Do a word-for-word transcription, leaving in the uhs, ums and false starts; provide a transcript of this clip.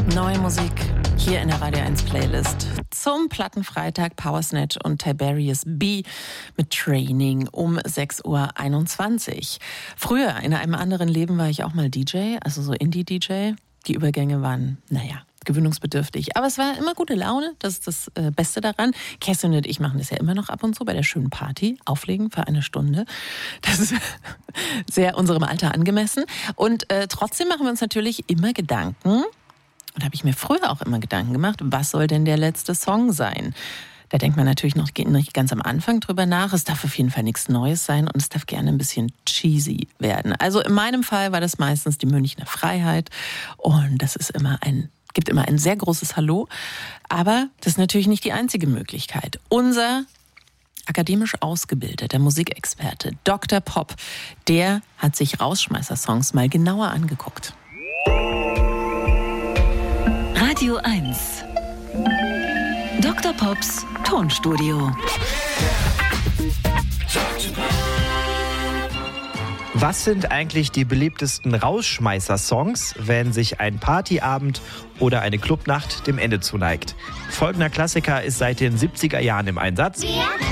Neue Musik hier in der Radio eins Playlist zum Plattenfreitag. Powersnatch und Tiberius B mit Training um sechs Uhr einundzwanzig. Früher, in einem anderen Leben, war ich auch mal D J, also so Indie-D J. Die Übergänge waren, naja, gewöhnungsbedürftig. Aber es war immer gute Laune, das ist das äh, Beste daran. Kerstin und ich machen das ja immer noch ab und zu bei der schönen Party. Auflegen für eine Stunde. Das ist sehr unserem Alter angemessen. Und äh, trotzdem machen wir uns natürlich immer Gedanken, und habe ich mir früher auch immer Gedanken gemacht, was soll denn der letzte Song sein? Da denkt man natürlich noch ganz am Anfang drüber nach. Es darf auf jeden Fall nichts Neues sein und es darf gerne ein bisschen cheesy werden. Also in meinem Fall war das meistens die Münchner Freiheit und das ist immer ein, gibt immer ein sehr großes Hallo. Aber das ist natürlich nicht die einzige Möglichkeit. Unser akademisch ausgebildeter Musikexperte Doktor Pop, der hat sich Rausschmeißer-Songs mal genauer angeguckt. Radio eins. Doktor Pops Tonstudio. Was sind eigentlich die beliebtesten Rausschmeißer-Songs, wenn sich ein Partyabend oder eine Clubnacht dem Ende zuneigt? Folgender Klassiker ist seit den siebziger Jahren im Einsatz. Wir